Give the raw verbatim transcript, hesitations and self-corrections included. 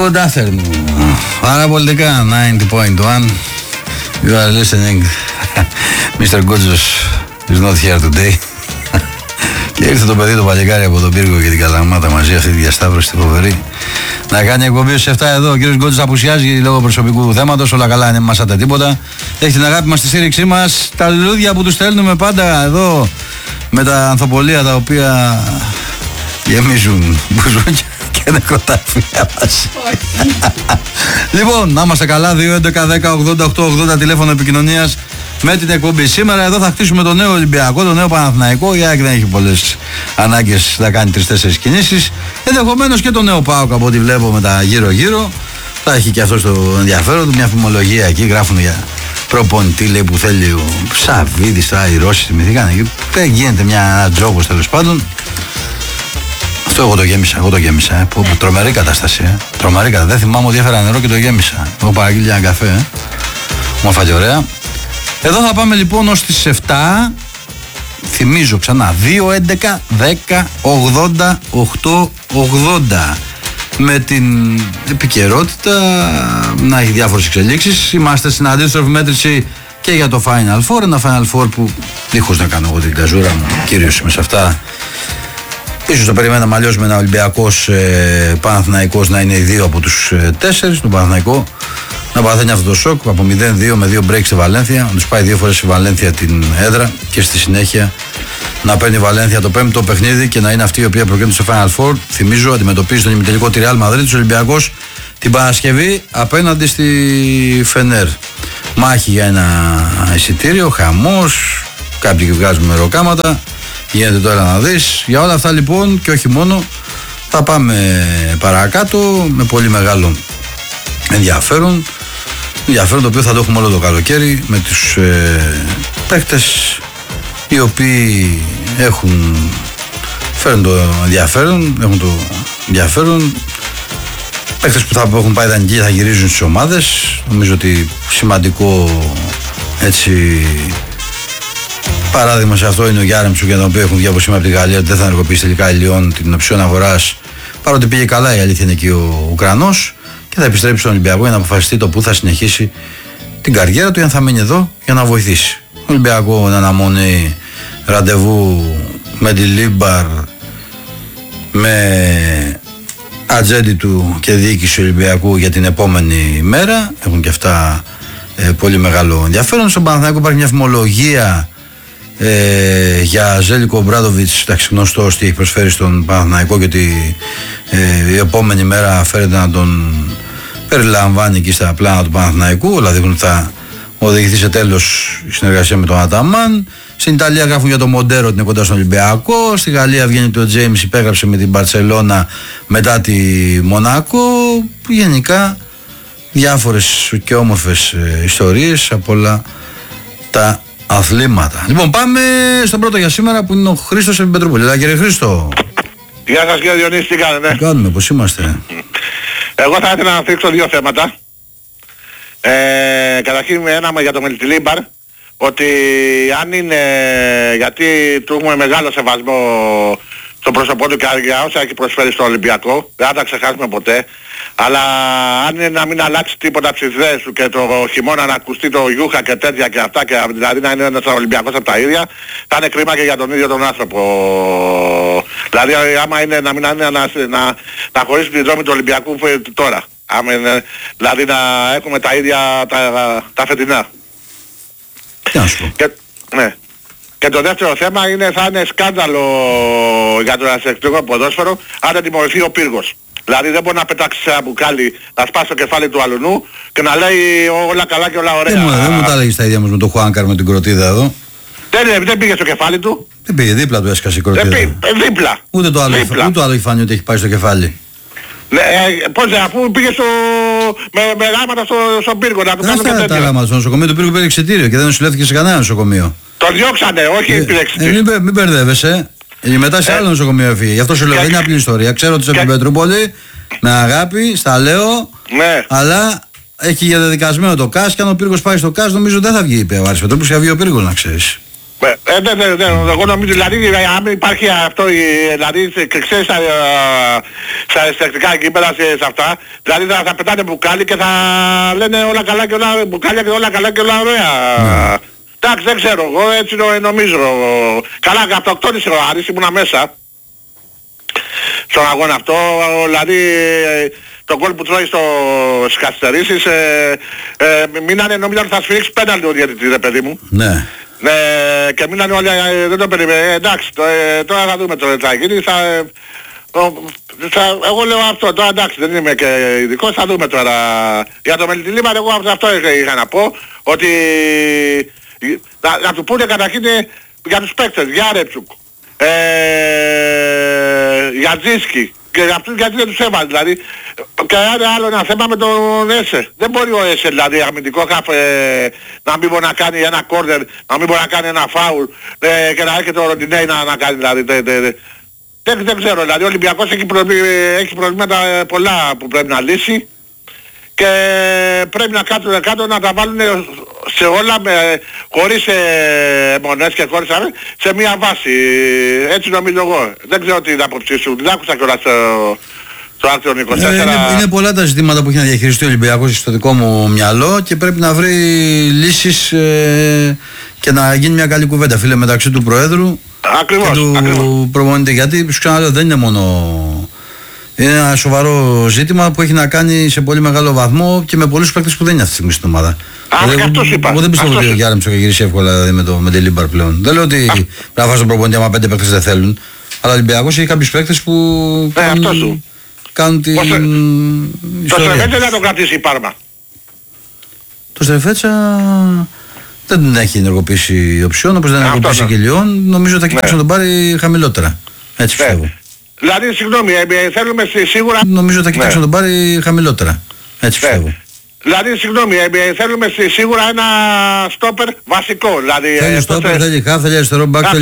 Good afternoon. Παραπολιτικά ενενήντα κόμμα ένα. You are listening. μίστερ Γκότζος is not here today. Και ήρθε το παιδί το παλικάρι από τον Πύργο και την Καλαμάτα μαζί αυτή τη διασταύρωση τη φοβερή. Να κάνει εκπομπή στις εφτά εδώ. Ο κύριος Γκότζος απουσιάζει λόγω προσωπικού θέματος. Όλα καλά, δεν μασάτε τίποτα. Έχει την αγάπη μας, τη στήριξή μας. Τα λουλούδια που τους στέλνουμε πάντα εδώ με τα ανθοπολία τα οποία γεμίζουν μπουζούκια και νεκροταφεία μας. Λοιπόν, να είμαστε καλά. δύο έντεκα δέκα ογδόντα οκτώ ογδόντα τηλέφωνο επικοινωνίας με την εκπομπή. Σήμερα εδώ θα χτίσουμε το νέο Ολυμπιακό, το νέο Παναθηναϊκό. Η ΑΕΚ δεν έχει πολλές ανάγκες να κάνει τρεις-τέσσερις κινήσεις. Ενδεχομένως και το νέο ΠΑΟΚ από ό,τι βλέπω με τα γύρω-γύρω. Θα έχει και αυτό το ενδιαφέρον του. Μια φημολογία εκεί γράφουν για προπονητή, λέει, που θέλει ο Σαββίδης. Τώρα οι Ρώσοι θυμηθήκαν. Δεν γίνεται μια τζόγος τέλος πάντων. Αυτό εγώ το γέμισα, εγώ το γέμισα. Ε. Που, τρομερή κατάσταση. Ε. Τρομερή κατάσταση. Δεν θυμάμαι ότι έφερα νερό και το γέμισα. Έχω παραγγείλει ένα καφέ. Ε. Μορφα και ωραία. Εδώ θα πάμε λοιπόν ως τις εφτά. Θυμίζω ξανά. δύο έντεκα δέκα ογδόντα οκτώ ογδόντα. Με την επικαιρότητα να έχει διάφορες εξελίξεις. Είμαστε στην αντίστροφη μέτρηση και για το Final Four. Ένα Final Four που δίχως να κάνω εγώ την καζούρα μου, κυρίως είμαι σε αυτά. Ίσως το περιμέναμε αλλιώς με ένα Ολυμπιακός ε, Παναθηναϊκός να είναι οι δύο από τους ε, τέσσερις. Τον Παναθηναϊκό να παθαίνει αυτό το σοκ από μηδέν δύο με δύο break στη Βαλένθια. Να τους πάει δύο φορές στη Βαλένθια την έδρα και στη συνέχεια να παίρνει η Βαλένθια το πέμπτο παιχνίδι και να είναι αυτή η οποία προκρίνεται στο Final Four. Θυμίζω, αντιμετωπίζει τον ημιτελικό τη Real Madrid, του Ολυμπιακός την Παρασκευή απέναντι στη Φενέρ. Μάχη για ένα εισιτήριο, χαμός, κάποιοι βγάζουν μεροκάματα. Γίνεται τώρα να δεις. Για όλα αυτά λοιπόν και όχι μόνο θα πάμε παρακάτω με πολύ μεγάλο ενδιαφέρον. Ενδιαφέρον το οποίο θα το έχουμε όλο το καλοκαίρι με τους ε, παίκτες οι οποίοι έχουν φέρουν το ενδιαφέρον, έχουν το ενδιαφέρον. Παίκτες που θα έχουν πάει δανεικοί θα γυρίζουν στις ομάδες. Νομίζω ότι σημαντικό έτσι παράδειγμα σε αυτό είναι ο Γιάρεμτσου, για τον οποίο έχουν βγει από σήμερα από τη Γαλλία ότι δεν θα ενεργοποιήσει τελικά η Λιόν την οψιόν αγοράς. Παρότι πήγε καλά, η αλήθεια είναι εκεί ο Ουκρανός και θα επιστρέψει στον Ολυμπιακό για να αποφασιστεί το που θα συνεχίσει την καριέρα του ή αν θα μείνει εδώ για να βοηθήσει. Ο Ολυμπιακό είναι αναμονή ραντεβού με τη Λίμπαρ, με ατζέντη του και διοίκηση Ολυμπιακού για την επόμενη μέρα. Έχουν και αυτά ε, πολύ μεγάλο ενδιαφέρον. Στον Παναθηναϊκό υπάρχει μια φημολογία Ε, για Ζέλικο Μπράντοβιτς, εντάξει, γνωστός τι έχει προσφέρει στον Παναθηναϊκό και ότι ε, η επόμενη μέρα φέρεται να τον περιλαμβάνει εκεί στα πλάνα του Παναθηναϊκού. Όλα δείχνουν ότι θα οδηγηθεί σε τέλος η συνεργασία με τον Αταμάν. Στην Ιταλία γράφουν για τον Μοντέρο ότι είναι κοντά στον Ολυμπιακό. Στη Γαλλία βγαίνει ότι ο Τζέιμς υπέγραψε με την Μπαρσελόνα μετά τη Μονάκο. Γενικά διάφορες και όμορφες ε, ιστορίες από όλα τα αθλήματα. Λοιπόν, πάμε στον πρώτο για σήμερα που είναι ο Χρήστος από την Πετρούπολη. Έλα κύριε Χρήστο. Γεια σας κύριε Διονύση, τι κάνετε? Τι κάνουμε, πώς είμαστε? Εγώ θα ήθελα να θίξω δύο θέματα. Ε, καταρχήν ένα για το Μελτιλίμπαρ, ότι αν είναι, γιατί του έχουμε μεγάλο σεβασμό στο πρόσωπό του και για όσα έχει προσφέρει στο Ολυμπιακό, δεν θα τα ξεχάσουμε ποτέ. Αλλά αν είναι να μην αλλάξει τίποτα τις ιδέες του και το χειμώνα να ακουστεί το γιούχα και τέτοια και αυτά και δηλαδή να είναι ένας Ολυμπιακός από τα ίδια, θα είναι κρίμα και για τον ίδιο τον άνθρωπο. Δηλαδή άμα είναι να μην είναι να, να, να χωρίσει τη δρόμη του Ολυμπιακού τώρα. Άμα είναι, δηλαδή να έχουμε τα ίδια τα, τα φετινά. Τι να σου πω. Και, ναι. Και το δεύτερο θέμα είναι θα είναι σκάνδαλο για το ασεκτικό ποδόσφαιρο αν δεν τιμωρηθεί ο Πύργος. Δηλαδή δεν μπορεί να πετάξει σε ένα μπουκάλι, να σπάσει το κεφάλι του αλουνού και να λέει όλα καλά και όλα ωραία. Δεν μου, δεν μου τα έλεγες τα ίδια όμως με τον Χουάνκαρ με την κροτίδα εδώ. Δεν, δεν πήγε στο κεφάλι του. Δεν πήγε, δίπλα του έσκασε η κροτίδα. Δεν πήγε, δίπλα. Ούτε το άλλο, δίπλα. ούτε το άλλο έχει φανεί ότι έχει πάει στο κεφάλι. Ναι, ε, πώς ε, αφού πήγε στο, με, με γράμματα στο, στον Πύργο να του κάνουν και τέτοια. Τα γράμματα στο νοσοκομείο του Πύργου πήρε εξιτήριο και δεν νοσηλεύτηκε σε κανένα νοσοκομείο. Τον διώξανε, όχι ε, πήρε εξιτήριο. Ε, μην, μην μπερδεύεσαι. Ε, μετά σε άλλο νοσοκομείο έφυγε. Γι' αυτό σου λέω, δεν είναι απλή ιστορία. Ξέρω ότι είσαι από την Πετρούπολη. Με αγάπη, στα λέω, ναι. Αλλά έχει για δεδικασμένο το ΚΑΣ και αν ο Πύργος πάει στο ΚΑΣ νομίζω δεν θα βγει είπε ο Άρης Πετρούπολης, θα βγει ο Πύργος να ξέρεις. Ε, Ε, ναι, ναι, ναι, εγώ νομίζω δηλαδή αν υπάρχει αυτό, δηλαδή ξέρεις στα, στα αισθητικά εκεί πέρα σε, σε αυτά, δηλαδή θα, θα πετάνε μπουκάλι και θα λένε όλα καλά και όλα, μπουκάλια και όλα καλά και όλα ωραία. Mm. Εντάξει, δεν ξέρω, εγώ έτσι νομίζω. Καλά, αυτοκτόνησε ο Άρης, ήμουνα μέσα στον αγώνα αυτό, δηλαδή το γκολ που τρώει στο, στις καθυστερήσεις, ε, ε, μείνανε, νομίζω ότι θα σφυρίξει πέναλτι ο διαιτητής, ρε παιδί μου. Ναι. Ναι, και μείνανε όλοι, δεν το περίμενε. Ε, εντάξει, το, ε, τώρα θα δούμε το τι θα γίνει. Θα, ε, θα, εγώ λέω αυτό, τώρα εντάξει, δεν είμαι και ειδικός, θα δούμε τώρα. Για το Μελιτιλίμπαρ εγώ αυτό, αυτό είχα να πω, ότι να, να του πούνε καταρχήν για τους παίκτες, για Ρέτσουκ, ε, για Τζίσκι, και αυτούς γιατί δεν τους έβαλε, δηλαδή. Και άλλο ένα θέμα με τον Έσε. Δεν μπορεί ο Έσε, δηλαδή αμυντικό χαφ, ε, να μην μπορεί να κάνει ένα κόρνερ, να μην μπορεί να κάνει ένα φάουλ, ε, και να έρχεται ο Ροντινέι να, να κάνει, δηλαδή. Δε, δε, δε. Δεν, δεν ξέρω, δηλαδή ο Ολυμπιακός έχει, προβλή, έχει προβλήματα πολλά που πρέπει να λύσει και πρέπει να κάτσουν κάτω να τα βάλουν σε όλα με, χωρίς ε, αιμονές και χωρίς άμε, σε μία βάση. Έτσι νομίζω εγώ. Δεν ξέρω τι είναι άποψή σου. Δεν άκουσα κιόλας το, το άρθρο είκοσι τέσσερα. Ε, είναι, είναι πολλά τα ζητήματα που έχει να διαχειριστεί ο Ολυμπιακός στο δικό μου μυαλό και πρέπει να βρει λύσεις ε, και να γίνει μια καλή κουβέντα, φίλε, μεταξύ του Προέδρου ακριβώς, και του ακριβώς. προπονητή. Γιατί σου ξαναλέω, δεν είναι μόνο... Είναι ένα σοβαρό ζήτημα που έχει να κάνει σε πολύ μεγάλο βαθμό και με πολλούς παίκτες που δεν είναι αυτή τη στιγμή στην ομάδα. Α, δηλαδή, αυτός είπα. Εγώ δεν πιστεύω ότι ο Γιάννεμψο έχει γυρίσει εύκολα δηλαδή, με το Μεντιλίμπαρ πλέον. Δεν λέω ότι πρέπει να βάζει τον προπονητή άμα πέντε παίκτες δεν θέλουν. Αλλά ο Ολυμπιακός έχει κάποιους παίκτες που ε, κάνουν, αυτό σου. κάνουν την Ώστε, ιστορία. Το Στρεφέτσα να τον κρατήσει η Πάρμα. Το Στρεφέτσα δεν την έχει ενεργοποιήσει οψιόν, όπως δεν ενεργοποιήσει και Λιόν. Νομίζω θα κοιτάξει να τον πάρει χαμηλότερα. Έτσι πιστεύω. Δηλαδή, συγγνώμη, ε, θέλουμε σίγουρα... Νομίζω θα κοιτάξει ναι. να τον πάρει χαμηλότερα. Έτσι ναι. πιστεύω. Δηλαδή, συγγνώμη, ε, θέλουμε σίγουρα ένα στόπερ βασικό. Δηλαδή, θέλει στόπερ, θέλει χαφ, θέλει αριστερό μπακ,